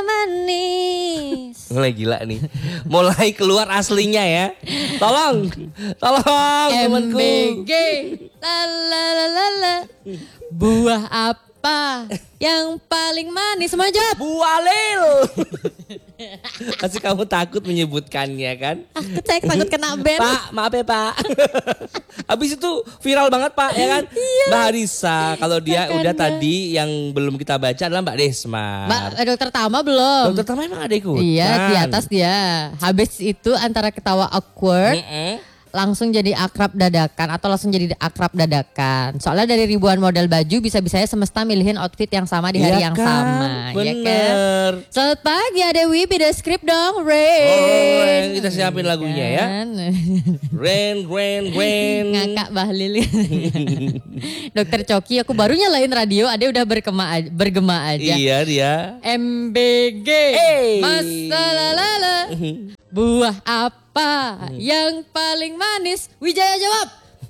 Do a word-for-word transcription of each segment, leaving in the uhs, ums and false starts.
manis. Mulai gila nih. Mulai keluar aslinya ya. Tolong. Tolong temanku. M B G. Lalalala. Buah apa yang paling manis? Semua jawab. Buah lil. Pasti kamu takut menyebutkannya kan? Aku cek takut kena ban. Pak, maaf ya Pak. Habis itu viral banget Pak ya kan? Iya. Mbak Harisa kalau dia Makanya. udah tadi yang belum kita baca adalah Mbak Desmar. Mbak, eh, dokter Tama belum? Dokter Tama emang ada ikut? Iya, di atas dia. Habis itu antara ketawa awkward, Mm-mm. langsung jadi akrab dadakan atau langsung jadi akrab dadakan. Soalnya dari ribuan model baju bisa-bisanya semesta milihin outfit yang sama di hari Iya yang kan? sama. Ya kan? Bener. Selamat pagi ada Wibi, the script dong, Rain. Oh, Ren, kita siapin lagunya ya. Kan? Ren, Ren, Ren. Ngakak Bahlil. Dokter Coki, aku baru nyalain radio, ada udah bergema aja, bergema aja. Iya dia. M B G. Hey. Masalah lala. Buah apa yang paling manis? Wijaya jawab.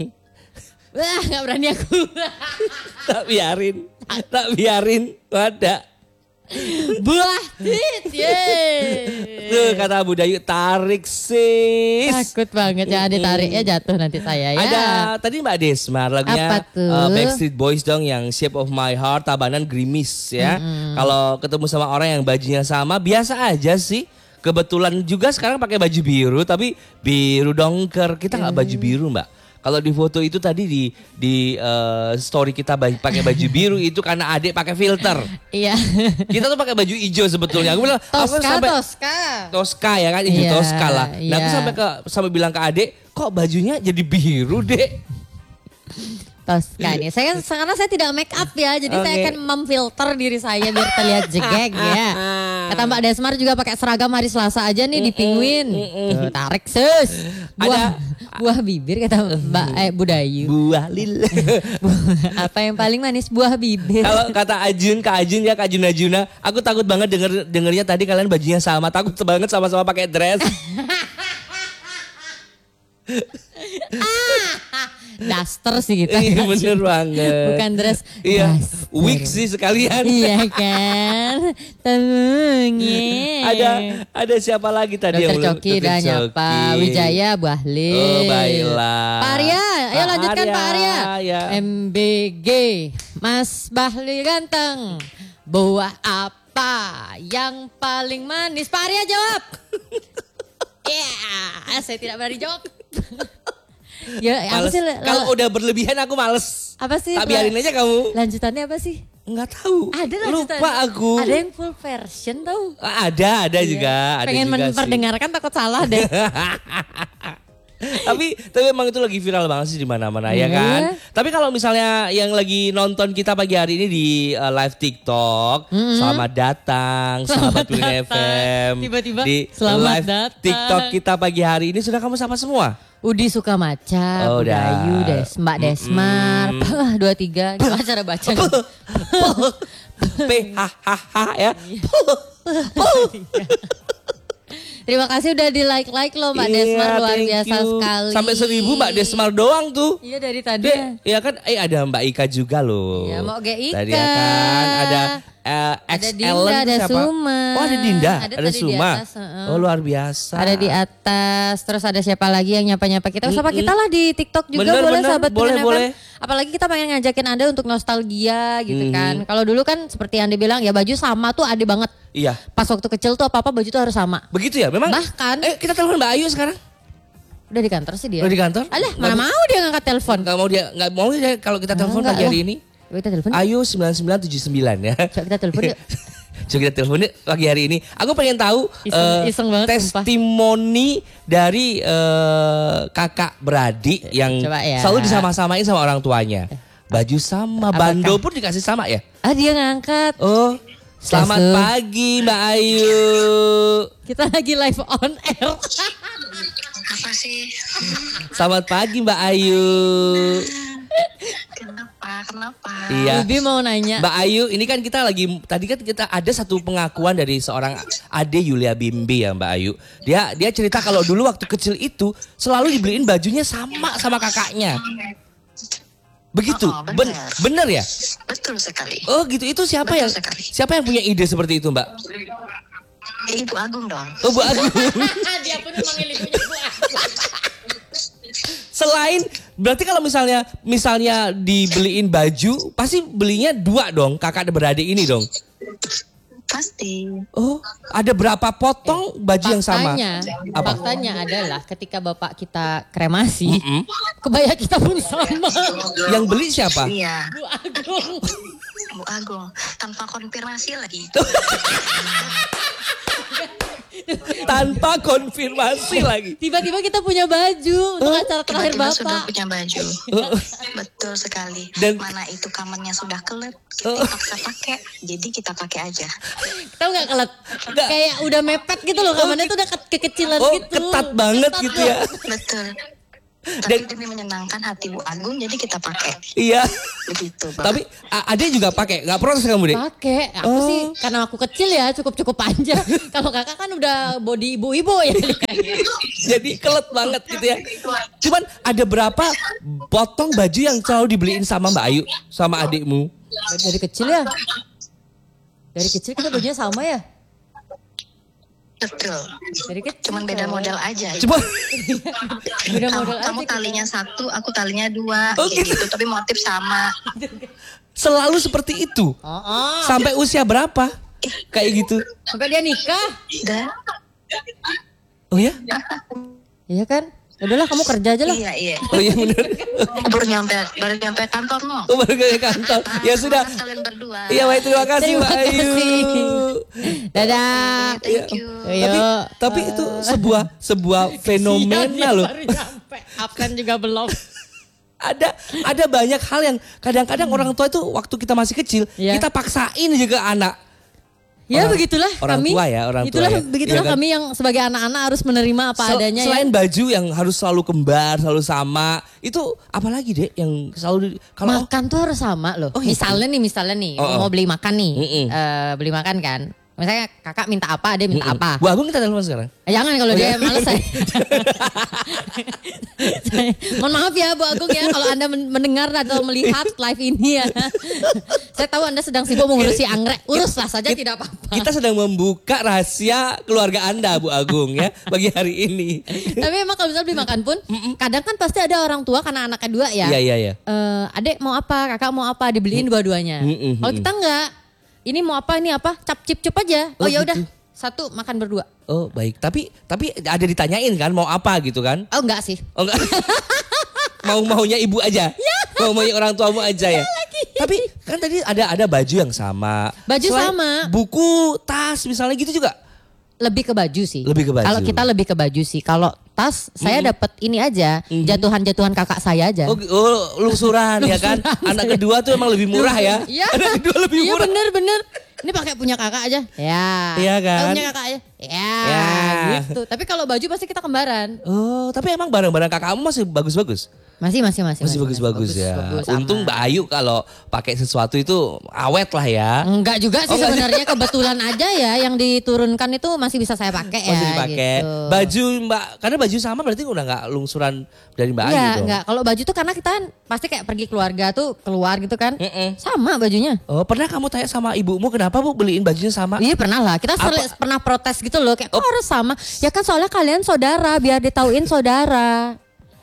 Wah, nggak berani aku. Tak biarin. Tak biarin. Ada. Buah tit, yeay. Tuh kata Bu Dayu, tarik sis. Takut banget ya, ditariknya jatuh nanti saya ya. Ada tadi Mbak Desmar lagunya Apa tuh? uh, Backstreet Boys dong yang Shape of My Heart, Tabanan Gerimis ya. Kalau ketemu sama orang yang bajunya sama biasa aja sih. Kebetulan juga sekarang pakai baju biru tapi biru dongker. Kita nggak baju biru Mbak. Kalau di foto itu tadi di di uh, story kita baj- pakai baju biru itu karena adik pakai filter. Iya. Kita tuh pakai baju hijau sebetulnya. Aku bilang, aku Tosca, sampai Tosca. Tosca ya kan, hijau Iya, Tosca lah. Nah aku iya. sampai ke sampai bilang ke adik, kok bajunya jadi biru dek? Tosca nih. Saya karena saya tidak make up ya, jadi saya Oke. akan memfilter diri saya biar terlihat jegek ya. Kata Mbak Desmar juga pakai seragam hari Selasa aja nih di Penguin. Tuh, tarik sus. Buah buah bibir kata Mbak eh Budayu. Buah lil. Apa yang paling manis? Buah bibir. Kalau kata Ajun, Kak Ajun ya Kak Juna Juna, aku takut banget denger dengernya tadi kalian bajunya sama, takut banget sama-sama pakai dress. Daster sih kita. Iya bener banget. Bukan dress. Iya, Daster. wig sih sekalian. Iya kan. Temungnya. Ada ada siapa lagi tadi Dokter yang belum- Coki Dokter udah nyapa. Coki. Wijaya Bahlil. Oh baiklah. Pak Arya, ayo Pak lanjutkan Arya, Pak Arya. ya. M B G, Mas Bahlil ganteng. Buah apa yang paling manis? Pak Arya jawab. Ya, saya tidak berani jawab. Ya, apa Males. sih? Kalau udah berlebihan aku males. Apa sih? Tak biarin aja kamu. Lanjutannya apa sih? Enggak tahu. Ada lanjutannya. Lupa aku. Ada yang full version tau. Ada, ada juga. Ada Pengen juga sih. memperdengarkan takut salah deh. tapi tapi emang itu lagi viral banget sih di mana-mana ya Iya. kan. Tapi kalau misalnya yang lagi nonton kita pagi hari ini di uh, live TikTok, selamat datang, selamat Pilih F M. Tiba-tiba, di selamat live datang. TikTok kita pagi hari ini sudah kamu sapa semua? Udi Sukamaca, Oh, Budayu, udah. Des, Mbak Desmar, Pah, dua tiga, gimana cara baca? P H H H ya. Terima kasih udah di like-like loh Mbak Iya, Desmar, luar thank biasa you. sekali. Sampai seribu Mbak Desmar doang tuh. Iya dari tadi. Dek, ya kan, eh ada Mbak Ika juga loh. Iya, mau Ge Ika. Tadi ya kan, ada uh, X Ada Dinda, Ellen ada siapa? Suma. Oh ada Dinda, Ada ada, tadi di Suma. atas, heeh. Oh luar biasa. Ada di atas, terus ada siapa lagi yang nyapa-nyapa kita? Sama kita lah di TikTok juga Bener, boleh bener. sahabat Boleh, Pilih F M. boleh. Apalagi kita pengen ngajakin Anda untuk nostalgia gitu kan. Kalau dulu kan seperti yang dibilang ya baju sama tuh ada banget. Iya. Pas waktu kecil tuh apa-apa baju tuh harus sama. Begitu ya, memang. Bahkan- Eh kita telepon Mbak Ayu sekarang. Udah di kantor sih dia. Udah di kantor? Alah, mana mau dia ngangkat telepon. Gak mau dia, gak mau dia kalau kita telepon Enggak pagi hari lah. ini. Coba kita telepon. Ayu sembilan sembilan tujuh sembilan ya. Coba kita telepon yuk. Coba kita telepon yuk pagi hari ini. Aku pengen tahu Iseng- eh, iseng banget, sumpah. testimoni dari eh, kakak beradik yang Coba ya. selalu disama-samain sama orang tuanya. Baju sama, Apakah- bando pun dikasih sama ya. Ah dia ngangkat. Oh, selamat Langsung. pagi Mbak Ayu. Kita lagi live on air. Apa sih? Selamat pagi Mbak Ayu. Kenapa? Kenapa? Iya. Bibi mau nanya. Mbak Ayu, ini kan kita lagi tadi kan kita ada satu pengakuan dari seorang Ade Yulia Bimbi ya Mbak Ayu. Dia dia cerita kalau dulu waktu kecil itu selalu dibeliin bajunya sama sama kakaknya. Begitu. Oh, oh, Ben- benar. bener ya? Betul sekali. Oh gitu. Itu siapa Betul yang sekali. siapa yang punya ide seperti itu, Mbak? Ibu Agung dong. Oh, Bu Agung. Dia pun memanggil ibunya Bu Agung. Selain berarti kalau misalnya misalnya dibeliin baju, pasti belinya dua dong, kakak dan beradik ini dong. Pasti. Oh, ada berapa potong baju yang sama? Faktanya, Apa? faktanya adalah ketika bapak kita kremasi, Mm-mm. kebaya kita pun sama. Yang beli siapa? Iya. Bu Agung. Bu Agung. Tanpa konfirmasi lagi. Tanpa konfirmasi lagi. Tiba-tiba kita punya baju untuk acara terakhir Tiba-tiba sudah bapak. punya baju. Betul sekali. Dan- Mana itu kamarnya sudah kelet. Oh. Kita paksa pakai. Jadi kita pakai aja. Tahu nggak kelet? Nggak. Kayak udah mepet gitu loh, kamarnya tuh udah ke- kekecilan Oh, gitu. ketat banget Ketat gitu loh. ya. Betul. Tapi Dan- demi menyenangkan hati Bu Agung, jadi kita pakai. Iya. Begitu, Bapak. Tapi a- Ade juga pakai, nggak protes kamu deh? Pakai, aku Oh. sih karena aku kecil ya cukup-cukup panjang. Kalau kakak kan udah body ibu-ibu ya. Jadi kelet banget gitu ya. Cuman ada berapa potong baju yang selalu dibeliin sama Mbak Ayu, sama adikmu? Dari kecil ya. Dari kecil kita bajunya sama ya. Betul. Dari kecil. Cuman beda kok. model aja. Coba. Beda Kamu, model aja. kamu kita. talinya satu, aku talinya dua, Oh, kayak gitu. gitu. Tapi motif sama. Selalu seperti itu. Oh, oh. Sampai usia berapa? Kayak gitu. Sampai dia nikah. Dan Oh ya? Iya kan? Udahlah kamu kerja aja lah. iya iya. Oh iya benar. Baru nyampe, baru nyampe kantor no. Oh baru ke kantor. Ya sudah. Semangat kalian berdua. Iya baik, terima kasih Terima Mbak Ayu. kasih. Dadah. Thank you. Tapi, Yuk. tapi itu sebuah sebuah fenomena Iya, dia loh. baru nyampe. Absen juga belum. Ada ada banyak hal yang kadang-kadang orang tua itu waktu kita masih kecil, Iya. kita paksain juga anak. Ya Orang- begitulah orang kami. tua ya, orang tua Itulah ya. begitulah Iya kan? kami yang sebagai anak-anak harus menerima apa Sel- adanya Selain ya. baju yang harus selalu kembar, selalu sama, itu apalagi deh yang selalu di- kalau Makan tuh harus sama loh. Oh, gitu. Misalnya nih, misalnya nih, Oh, oh. mau beli makan nih, Mm-mm. eh, beli makan kan. Misalnya kakak minta apa, dia minta Mm-mm. apa. Bu Agung kita telepon sekarang. Eh, Jangan kalau Oh, dia iya. males saya. Saya- Mohon maaf ya Bu Agung ya kalau Anda men- mendengar atau melihat live ini ya. Saya tahu Anda sedang sibuk mengurusi anggrek. Uruslah saja Kita- tidak apa-apa. Kita sedang membuka rahasia keluarga Anda Bu Agung ya bagi hari ini. Tapi emang kalau misalnya beli makan pun, kadang kan pasti ada orang tua karena anaknya dua ya. Iya iya iya. Eh, adek mau apa, kakak mau apa, dibeliin dua-duanya. Mm-mm, Kalau kita enggak, ini mau apa, ini apa, cap cip cup aja. Oh, Oh, ya udah, gitu. satu makan berdua. Oh baik, tapi tapi ada ditanyain kan mau apa gitu kan? Oh enggak sih. Oh enggak. Mau maunya ibu aja. Mau maunya orang tuamu aja ya. Tapi kan tadi ada ada baju yang sama. Baju Selain sama. Buku, tas misalnya gitu juga. Lebih ke baju sih. Lebih ke baju. Kalau kita lebih ke baju sih. Kalau tas saya dapat ini aja, jatuhan-jatuhan kakak saya aja. Oh, oh lungsuran ya kan. Anak kedua tuh emang lebih murah ya. Iya. Anak kedua lebih Iya murah. bener-bener. Ini pakai punya kakak aja. Ya. Iya kan? Oh, punya kakak aja. Ya, Ya. gitu. Tapi kalau baju pasti kita kembaran. Oh, tapi emang barang-barang kakakmu masih bagus-bagus. Masih, masih, masih. Masih bagus-bagus ya. bagus, Untung aman. Mbak Ayu kalau pakai sesuatu itu awet lah ya. Enggak juga sih Oh, enggak. sebenarnya kebetulan aja ya yang diturunkan itu masih bisa saya pakai ya. Masih dipakai. Gitu. Baju Mbak, karena baju sama berarti udah nggak lungsuran dari Mbak Ayu Iya, dong. enggak. Kalau baju tuh karena kita kan pasti kayak pergi keluarga tuh keluar gitu kan. Mm-mm. Sama bajunya. Oh, pernah kamu tanya sama ibumu kenapa Bu beliin bajunya sama? Iya pernah lah. Kita Apa? sel- pernah protes gitu loh kayak Oh. kok harus sama. Ya kan soalnya kalian saudara biar ditauin saudara.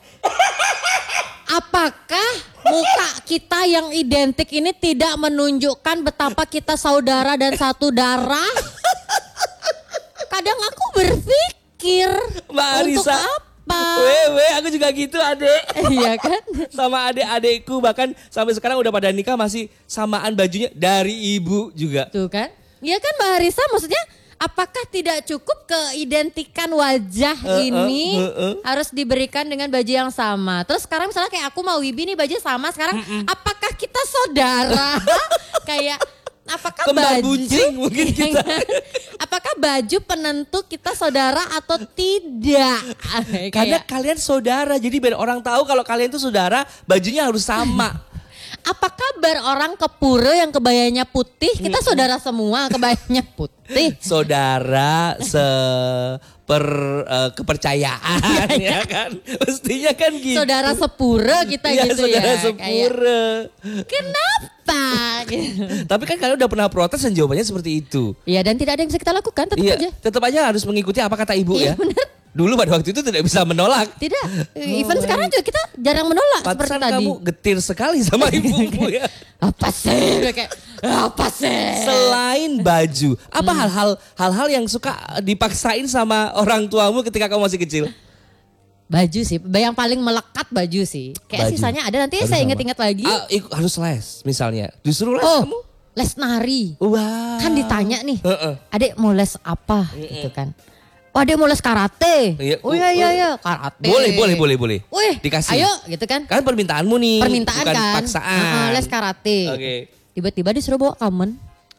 Apakah muka kita yang identik ini tidak menunjukkan betapa kita saudara dan satu darah? Kadang aku berpikir Mbak untuk Arisa. apa? Wewe, aku juga gitu adek. Iya kan? Sama adik-adikku bahkan sampai sekarang udah pada nikah masih samaan bajunya dari ibu juga. Tuh kan? Iya kan Mbak Arisa maksudnya apakah tidak cukup keidentikan wajah Eh, eh, ini eh, eh. harus diberikan dengan baju yang sama. Terus sekarang misalnya kayak aku mau Wibi nih baju sama sekarang apakah kita saudara? Kayak apakah Kembar baju bucing mungkin kita. apakah baju penentu kita saudara atau tidak? Karena Kayak, kalian saudara, jadi biar orang tahu kalau kalian tuh saudara, bajunya harus sama. Apa kabar orang ke pura yang kebayanya putih? Kita saudara semua kebayanya putih. Saudara se per uh, kepercayaan ya kan. Mestinya kan gitu. Saudara sepura kita ya, gitu saudara ya. sepura. Kayak, kenapa? Gitu. Tapi kan kalian udah pernah protes dan jawabannya seperti itu. Iya dan tidak ada yang bisa kita lakukan, tetap Iya, aja. tetap aja harus mengikuti apa kata ibu Iya, ya. benar. Dulu pada waktu itu tidak bisa menolak. Tidak, even sekarang juga kita jarang menolak seperti Pantesan tadi. kamu getir sekali sama ibumu ya. Apa sih? Udah kayak apa sih? Selain baju, apa hal-hal hal-hal yang suka dipaksain sama orang tuamu ketika kamu masih kecil? Baju sih, yang paling melekat baju sih. Kayak Baju. sisanya ada nanti Harus saya sama. inget-inget lagi. Ah, ik- harus les misalnya. Disuruh les Oh, kamu? les nari. Wah. Kan ditanya nih, Heeh. adek mau les apa gitu kan. Oh adek mau les karate. Iya, Oh iya uh, iya uh. iya karate. Boleh, boleh, boleh, boleh. Wih, Dikasih. ayo gitu kan. Kan permintaanmu nih, Permintaan bukan kan. paksaan. Heeh, les karate. Oke. Tiba-tiba disuruh bawa kamen.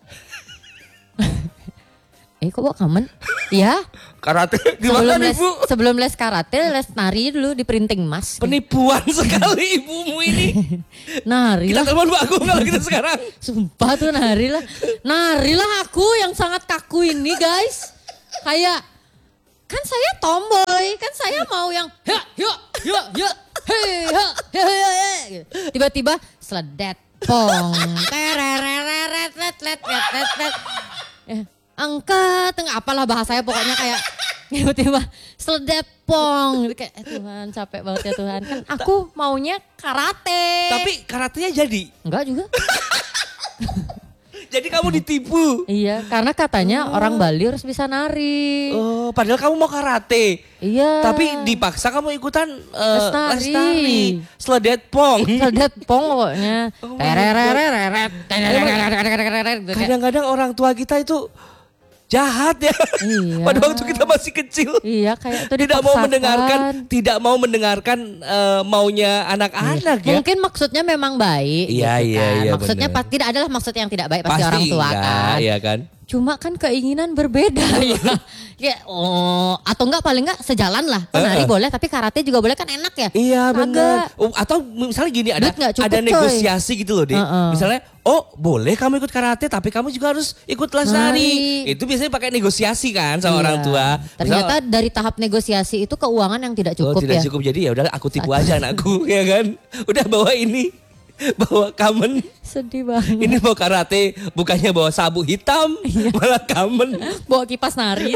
eh kok bawa kamen? Iya. Karate Sebelum gimana les, Ibu? sebelum les karate, les nari dulu di printing mas. Penipuan sekali ibumu ini. Nari Kita lah. telepon Bu Agung kalau gitu sekarang. Sumpah tuh nari lah. Nari lah aku yang sangat kaku ini guys. Kayak kan saya tomboy, kan saya mau yang ya ya ya ya hei ya ya ya ya. Tiba-tiba sledet pong terereret let let let let let. Eh, angkat tengah apalah bahasanya pokoknya kayak tiba-tiba sledet pong kayak eh, Tuhan capek banget ya Tuhan kan aku maunya karate. Tapi karatenya jadi. Enggak juga. Jadi kamu ditipu. Iya, karena katanya orang Bali harus bisa nari. Oh, padahal kamu mau karate. Iya. Tapi dipaksa kamu ikutan uh, Les nari. les nari. Sledet pong. Sledet pong pokoknya. Oh my Terereret, terereret. Kadang-kadang orang tua kita itu jahat ya. Iya. Pada waktu kita masih kecil. Iya, kayak itu Tidak mau dipaksakan. mendengarkan, tidak mau mendengarkan eh, maunya anak-anak ya. Mungkin maksudnya memang baik. Iya, gitu iya, kan. iya, Maksudnya bener. pas, tidak adalah maksud yang tidak baik pasti, Pasti orang tua enggak, kan. ya kan. Cuma kan keinginan berbeda ya. Ya, oh, atau enggak paling enggak sejalan lah. Oh, nari boleh tapi karate juga boleh kan enak ya. Iya Kagak. benar. Oh, atau misalnya gini ada Duit nggak cukup, ada coy. negosiasi gitu loh, Dek. Heeh. Misalnya, oh boleh kamu ikut karate tapi kamu juga harus ikut les nari. Nari. Itu biasanya pakai negosiasi kan sama Iya. orang tua. Ternyata Misal, dari tahap negosiasi itu keuangan yang tidak oh cukup tidak ya. cukup jadi ya udah aku tipu aja anakku ya kan. Udah bawa ini, bawa kamen. Sedih banget. Ini mau karate bukannya bawa sabuk hitam, Iya. malah kamen. Bawa kipas nari.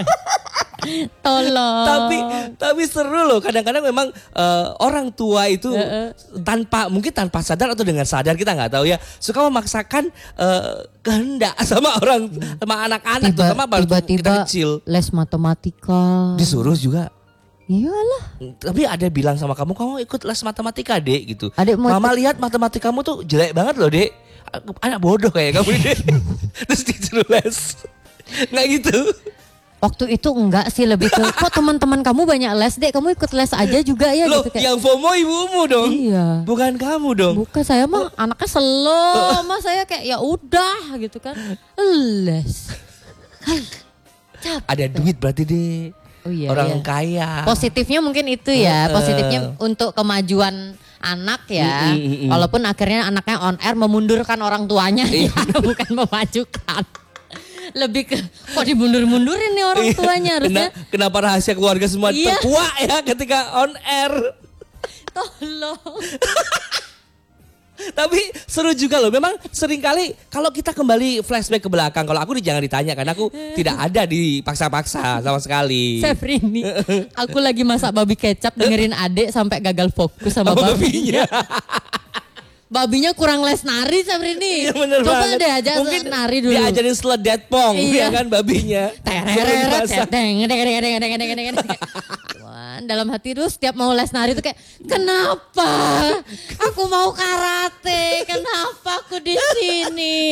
Tolong. Tapi tapi seru loh. Kadang-kadang memang eh, orang tua itu tanpa mungkin tanpa sadar atau dengan sadar kita nggak tahu ya suka memaksakan eh, kehendak sama orang sama anak-anak Tiba- terutama pada waktu kita tiba-tiba kecil. les matematika. Disuruh juga. Iyalah. Tapi ada bilang sama kamu kamu ikut les matematika dek gitu. Adek mau Mama lihat matematikamu tuh jelek banget loh dek. Anak bodoh kayak kamu dek. Terus disuruh les. Nggak gitu. Waktu itu enggak sih lebih ke kok teman-teman kamu banyak les deh kamu ikut les aja juga ya Loh gitu kayak. yang FOMO ibumu dong. Iya. Bukan kamu dong. Bukan saya mah anaknya slow, mah saya kayak ya udah gitu kan. Les. Hai. Capek. Ada duit berarti deh. Oh iya. Orang iya. kaya. Positifnya mungkin itu ya, Heeh. positifnya untuk kemajuan anak ya. Mm, mm, mm, mm. Walaupun akhirnya anaknya on air memundurkan orang tuanya Iya. ya, bukan memajukan. Lebih ke kok dimundur-mundurin nih orang tuanya harusnya. Kena- kenapa rahasia keluarga semua Iya. terkuak ya ketika on air. Tolong. Tapi seru juga loh. Memang sering kali kalau kita kembali flashback ke belakang. Kalau aku nih jangan ditanya karena aku tidak ada dipaksa-paksa sama sekali. Sevrini, aku lagi masak babi kecap dengerin adek sampai gagal fokus sama Sama babinya. babinya. Babinya kurang les nari Sevrini. Iya bener Coba banget. deh aja Mungkin nari dulu. diajarin sledet pong Iya. ya kan babinya. Tereret, Suruh dimasak. deng, deng, deng, deng, deng, deng, deng, deng. Wah, dalam hati tuh setiap mau les nari tuh kayak kenapa aku mau karate, kenapa aku di sini.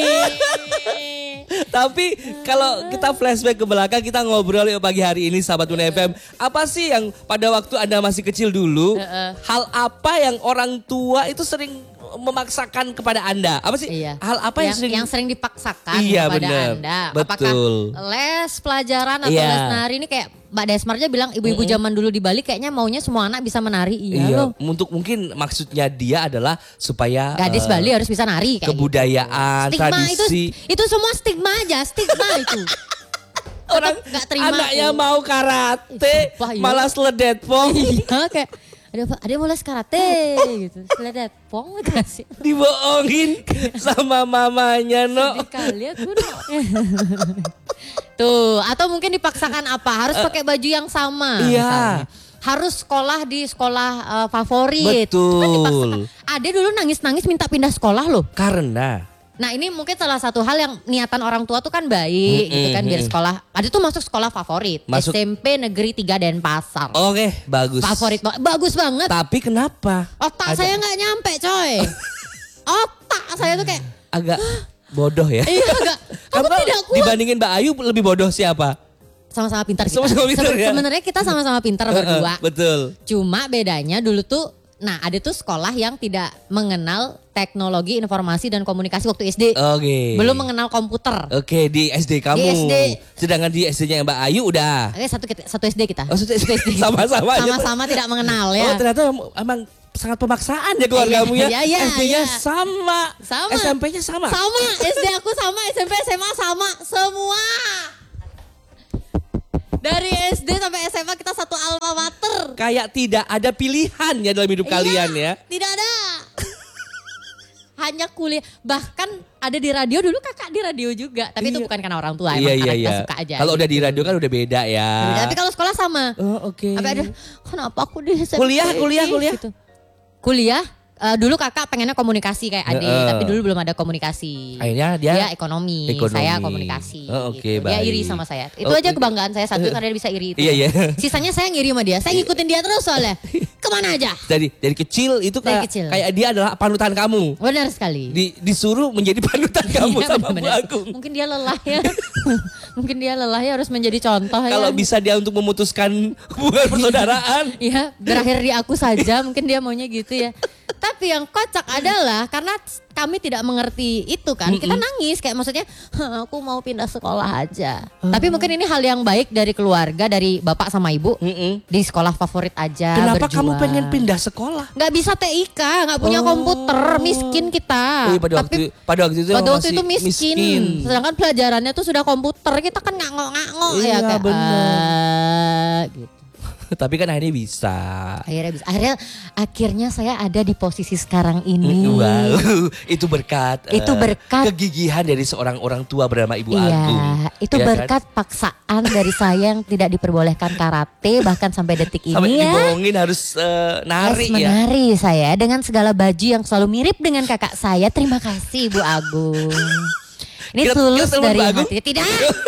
Tapi kalau kita flashback ke belakang kita ngobrol yuk pagi hari ini sahabat Bunda F M. Apa sih yang pada waktu Anda masih kecil dulu, Heeh. hal apa yang orang tua itu sering memaksakan kepada Anda? Apa sih? Iya. Hal apa yang, yang sering yang sering dipaksakan Iya, kepada bener. Anda? Betul. Apakah les pelajaran atau Iya. les nari ini kayak Mbak Desmarja bilang ibu-ibu zaman dulu di Bali kayaknya maunya semua anak bisa menari. Iya, Iya, loh. untuk mungkin maksudnya dia adalah supaya Gadis eh, Bali harus bisa nari kayak kebudayaan, gitu. Stigma itu tradisi. itu semua stigma aja, stigma itu. Orang nggak terima anaknya aku. mau karate, Wah, iya. malah seledetpong. Iya kayak ada ada mau les karate gitu. Seledet pong gitu sih. Dibohongin sama mamanya, no. Sedih kali aku no. Tuh, atau mungkin dipaksakan apa? Harus pakai baju yang sama. Iya. misalnya. Harus sekolah di sekolah uh, favorit. Itu kan Betul. dipaksakan. Ade dulu nangis-nangis minta pindah sekolah loh. Karena Nah ini mungkin salah satu hal yang niatan orang tua tuh kan baik gitu kan biar sekolah. Ada tuh masuk sekolah favorit. Masuk- S M P Negeri tiga Denpasar. oke, bagus. Favorit ba- bagus banget. Tapi kenapa? Otak Agak- saya nggak nyampe coy. Otak saya tuh kayak Agak bodoh ya. iya agak aku Kamu tidak kuat. dibandingin Mbak Ayu lebih bodoh siapa? Sama-sama pintar kita. Sama-sama pintar, Seben- ya? Sebenarnya kita sama-sama pintar berdua. Betul. Cuma bedanya dulu tuh, nah ada tuh sekolah yang tidak mengenal teknologi informasi dan komunikasi waktu S D. Oke. Belum mengenal komputer. Oke, di S D kamu. Di S D. Sedangkan di S D-nya Mbak Ayu udah. Oke satu kita- satu S D kita. Oh, satu S D. Sama-sama aja. Sama-sama tidak mengenal Oh, ya. ternyata emang sangat pemaksaan ya keluargamu ya. Iya, iya, S D-nya iya. sama. Sama. S M P-nya sama. Sama, S D aku sama, S M P S M A sama, semua. Dari S D sampai S M A kita satu alma mater. Kayak tidak ada pilihan ya dalam hidup kalian ya. Iya, tidak ada. Hanya kuliah. Bahkan ada di radio dulu kakak di radio juga. Tapi itu Iya. bukan karena orang tua. Iya, Emang iya, karena kita iya. suka aja. Kalau udah di gitu. radio kan udah beda ya. Tapi kalau sekolah sama. Oh, oke. Apa ada, kenapa aku di S M P? Kuliah, kuliah, kuliah. Gitu. Kuliah, eh, dulu kakak pengennya komunikasi kayak adik. Heeh. Tapi dulu belum ada komunikasi. Akhirnya dia Dia ekonomi, ekonomi. saya komunikasi. Oh, oke, gitu. Dia baik. iri sama saya. Itu Oh, aja kebanggaan saya satu karena dia bisa iri itu. Iya, iya. Sisanya saya ngiri sama dia. Saya ngikutin dia terus soalnya. Kemana aja? Dari dari kecil itu Dari kayak kecil. kayak dia adalah panutan kamu. Benar sekali. Di, disuruh menjadi panutan kamu Iya, sama Bu benar-benar. Agung. Mungkin dia lelah ya. Mungkin dia lelah ya harus menjadi contoh ya. Kalau bisa dia untuk memutuskan hubungan persaudaraan. Iya, berakhir di aku saja. Mungkin dia maunya gitu ya. Tapi yang kocak adalah karena kami tidak mengerti itu kan. Kita nangis kayak maksudnya "Hah, aku mau pindah sekolah aja. Tapi mungkin ini hal yang baik dari keluarga, dari bapak sama ibu. Mm-mm. Di sekolah favorit aja. Kenapa berjuang. kamu pengen pindah sekolah? Nggak bisa T I K, nggak punya Oh. komputer, miskin kita. Oh, iya, pada Tapi waktu pada waktu itu pada waktu masih itu miskin. Sedangkan pelajarannya tuh sudah komputer, kita kan ngangok-ngangok ya Iya, kayak bener. "Ah," gitu. Tapi kan akhirnya bisa. Akhirnya bisa. Akhirnya akhirnya saya ada di posisi sekarang ini. Wow, itu berkat. Itu eh, berkat. kegigihan dari seorang orang tua bernama Ibu Iya, Agung. itu Ya kan? berkat paksaan dari saya yang tidak diperbolehkan karate bahkan sampai detik Sampai ini ya. dibohongin harus eh, nari Harus ya. menari saya dengan segala baju yang selalu mirip dengan kakak saya. Terima kasih Ibu Agung. Ini Kira- tulus kira telepon dari Mbak Agung? hati. Tidak.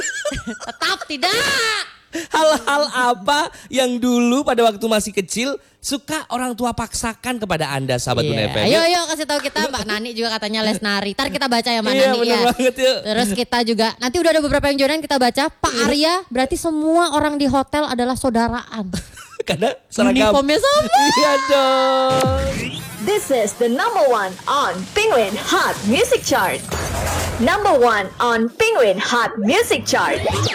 Tetap tidak. Hal-hal apa yang dulu pada waktu masih kecil suka orang tua paksakan kepada Anda sahabat Iya. Bun F M? Ayo ayo kasih tahu kita Mbak Nani juga katanya les nari. Ntar kita baca ya Mbak Iya, Nani bener ya. banget, yuk. Terus kita juga nanti udah ada beberapa yang jodohan kita baca. Pak Arya berarti semua orang di hotel adalah saudaraan. Karena seragam. Uniformnya sama. Iya dong. This is the number one on Penguin Hot Music Chart. Number one on Penguin Hot Music Chart.